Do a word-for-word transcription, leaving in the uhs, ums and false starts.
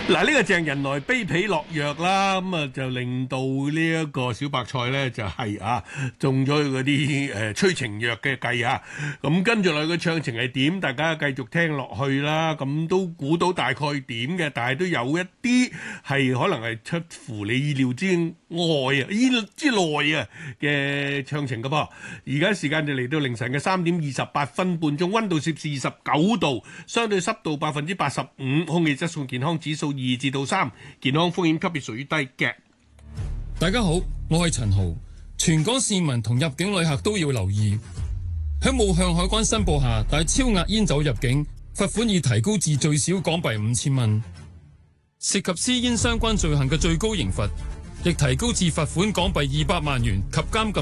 嗱，呢個鄭人來卑鄙落藥啦，咁啊就令到呢一個小白菜咧就係啊中咗嗰啲誒催情藥嘅計啊，咁跟住落去嘅唱情係點？大家繼續聽落去啦，咁都估到大概點嘅，但係都有一啲係可能係出乎你意料之外啊，意料之內啊嘅唱情㗎噃。而家時間就嚟到凌晨嘅三點二十八分半鐘，溫度攝氏二十九度，相對濕度百分之八十五，空氣質素健康指數二至到三，健康風險級別屬於低嘅。 大家好，我係陳豪。全港市民同入境旅客都要留意，喺冇向海關申報下帶超額煙酒入境，罰款已提高至最少港幣五千蚊。涉及私煙相關罪行嘅最高刑罰亦提高至罰款港幣二百萬元及監禁